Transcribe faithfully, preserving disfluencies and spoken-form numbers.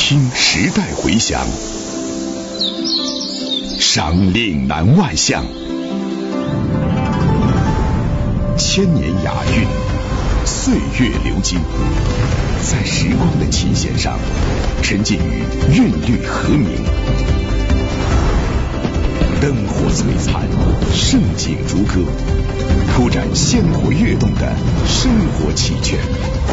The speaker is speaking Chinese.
听时代回响，赏岭南外向，千年雅韵，岁月流金，在时光的琴弦上沉浸于韵律和鸣，灯火璀璨，盛景如歌，铺展鲜活跃动的生活奇圈。